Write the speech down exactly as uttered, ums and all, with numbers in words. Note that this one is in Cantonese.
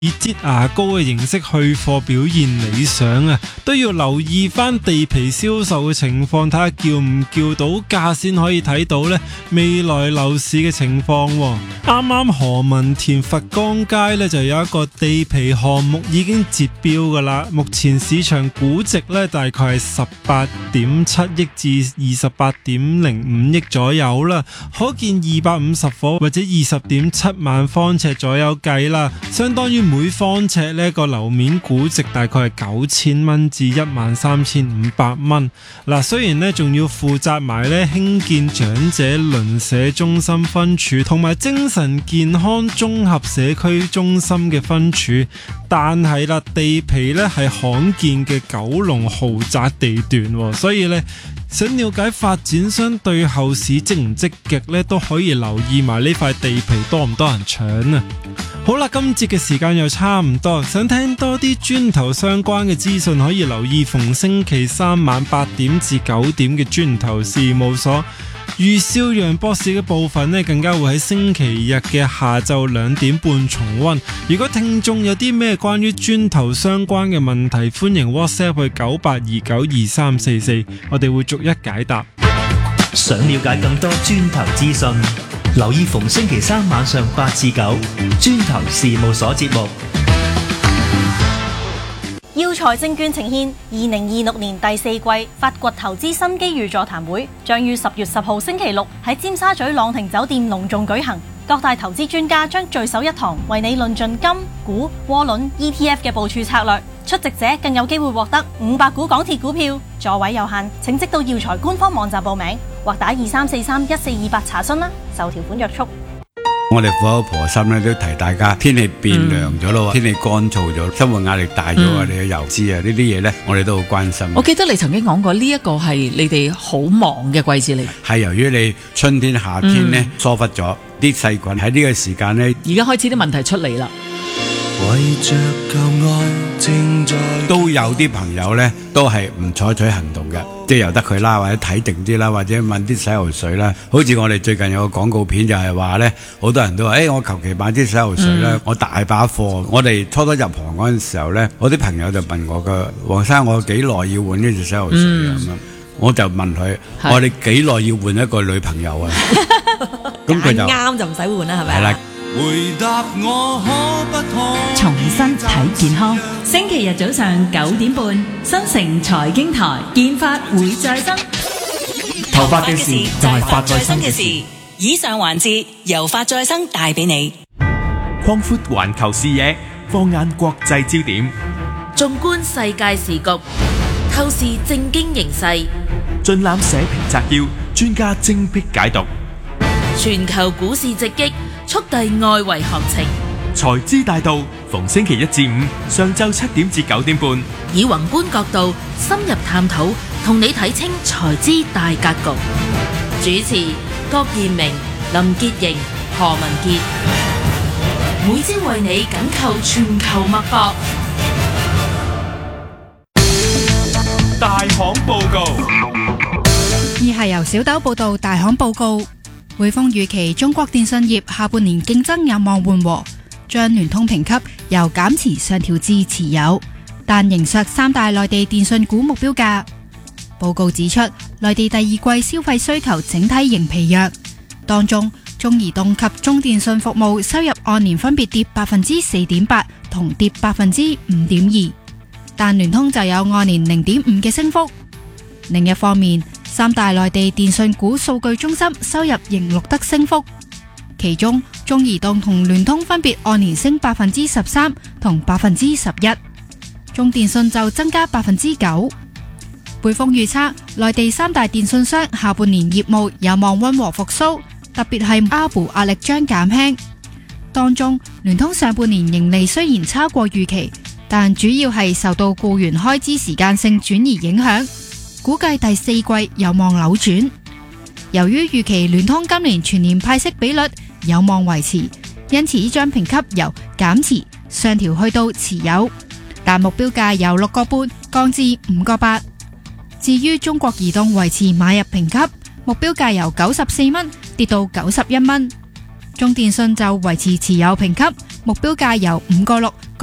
以擠牙膏嘅形式去貨表現理想啊，都要留意翻地皮銷售嘅情況，睇下叫唔叫到價先可以睇到呢未來樓市嘅情況。啱啱何文田佛光街呢就有一個地皮項目已經截標噶啦，目前市場估值呢大概係十八點七億至二十八點零五億左右啦，可見二百五十伙或者二十點七萬方尺左右計啦，相當於每方尺呢個樓面估值大概係九千蚊至一萬三千五百蚊。嗱，雖然呢仲要負責埋呢興建長者鄰舍中心分處同埋精神健康綜合社區中心嘅分處，但係啦，地皮呢係罕見嘅九龍豪宅地段，所以呢想了解發展商對後市積唔積極呢，都可以留意埋呢塊地皮多唔多人搶啊！好啦，今節嘅時間又差唔多，想聽多啲磚頭相關嘅資訊，可以留意逢星期三晚八點至九點嘅磚頭事務所。余少陽博士嘅部分呢，更加會喺星期日嘅下晝兩點半重溫。如果聽眾有啲咩關於磚頭相關嘅問題，歡迎 WhatsApp 去九八二九二三四四，我哋會逐一解答。 想了解更多磚頭資訊，留意逢星期三晚上八至九磚頭事務所節目。 耀才證券呈現二零二六年第四季發掘投資新機遇座談會，將於十月十號星期六喺尖沙咀朗廷酒店隆重舉行。各大投資專家將聚首一堂，為你論盡金、股、窩輪、E T F 嘅部署策略。出席者更有機會獲得五百股港鐵股票，座位有限，請即到耀才官方網站報名，或打二三四三一四二八查詢啦。受條款約束。 我哋苦口婆心咧都提大家，天氣變涼咗咯，天氣乾燥咗，生活壓力大咗啊！你嘅油脂啊，呢啲嘢咧，我哋都好關心。 我記得你曾經講過，呢一個係你哋好忙嘅季節嚟。 係由於你春天、夏天咧疏忽咗啲細菌喺呢個時間咧， 而家開始啲問題出嚟啦。 為着舊愛正在都有啲朋友咧都係唔採取行動嘅，即係由得佢啦，或者睇定啲啦，或者問啲洗頭水啦。好似我哋最近有個廣告片就係話咧，好多人都話，誒、欸，我求其買啲洗頭水啦，嗯、我大把貨。我哋初初入行嗰陣時候咧，我啲朋友就問我嘅，黃生，我幾耐要換呢隻洗頭水啊？咁樣、嗯，我就問佢，我話你幾耐要換一個女朋友啊？咁佢就啱就唔使換啦，係咪？ 係啦。 回答我可不可重新睇健康，星期日早上九點半，新城財經台，健髮會再生。 頭髮嘅事就係髮再生嘅事。 以上環節由髮再生帶俾你。 擴闊環球視野，放眼國際焦點， 縱觀世界時局，透視政經形勢， 盡覽社評摘要，專家精闢解讀。 全球股市直擊，速遞外圍行情。 財資大道，逢星期一至五上晝七點至九點半， 以宏觀角度深入探討，同你睇清財資大格局。主持郭彥明、林潔瑩、何文傑，每朝為你緊扣全球脈搏。 大行報告。 以下由小豆報道大行報告。匯豐預期中國電信業下半年競爭有望緩和，將聯通評級由減持上調至持有，但仍削三大內地電信股目標價。報告指出，內地第二季消費需求整體仍疲弱，當中中移動及中電信服務收入按年分別跌百分之四點八同跌百分之五點二，但聯通就有按年零點五嘅升幅。另一方面，三大內地電信股數據中心收入仍錄得升幅，其中中移動同聯通分別按年升百分之十三同百分之十一，中電信就增加百分之九。匯豐預測，內地三大電信商下半年業務有望溫和復甦，特別係阿布壓力將減輕。當中聯通上半年盈利雖然超過預期，但主要係受到僱員開支時間性轉移影響。估計第四季有望扭轉，由於預期聯通今年全年派息比率有望維持，因此將評級由減持上調去到持有，但目標價由六個半降至五個八。至於中國移動維持買入評級，目標價由九十四蚊跌到九十一蚊。 中電信就維持持有評級，目標價由五個六